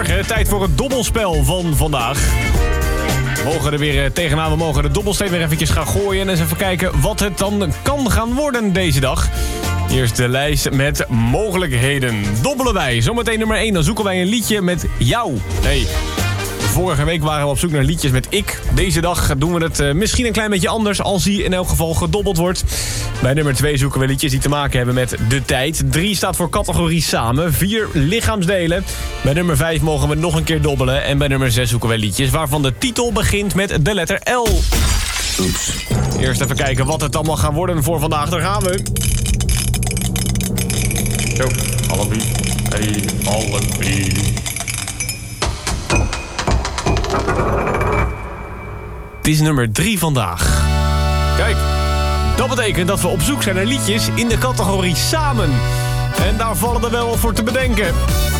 Goedemorgen, tijd voor het dobbelspel van vandaag. We mogen er weer tegenaan, we mogen de dobbelsteen weer eventjes gaan gooien... en eens even kijken wat het dan kan gaan worden deze dag. Eerst de lijst met mogelijkheden. Dobbelen wij. Zometeen nummer 1, dan zoeken wij een liedje met jou. Hey. Vorige week waren we op zoek naar liedjes met ik. Deze dag doen we het misschien een klein beetje anders... als die in elk geval gedobbeld wordt. Bij nummer 2 zoeken we liedjes die te maken hebben met de tijd. 3 staat voor categorie samen. 4 lichaamsdelen. Bij nummer 5 mogen we nog een keer dobbelen. En bij nummer 6 zoeken we liedjes waarvan de titel begint met de letter L. Oeps. Eerst even kijken wat het allemaal gaan worden voor vandaag. Daar gaan we. Zo, hallebi. Hey, hallebi. Het is nummer 3 vandaag. Kijk, dat betekent dat we op zoek zijn naar liedjes in de categorie samen. En daar vallen er wel wat voor te bedenken.